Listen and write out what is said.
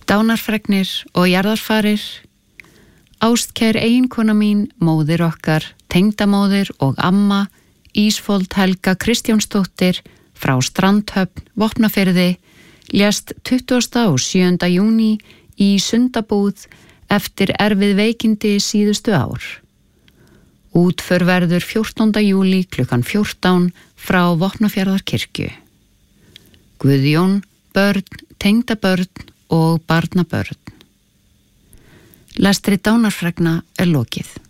Dánarfregnir og jarðarfarir. Ástkær eiginkona mín, móðir okkar, tengdamóðir og amma, Ísfold Helga Kristjánsdóttir frá Strandhöfn, Vopnafirði, lést 27. júní í Sundabúð eftir erfið veikindi síðustu ár. Útför verður 14. júlí klukkan 14 frá Vopnafjarðarkirkju. Guðjón, börn, tengdabörn og barnabörn. Lestri dánarfregna er lokið.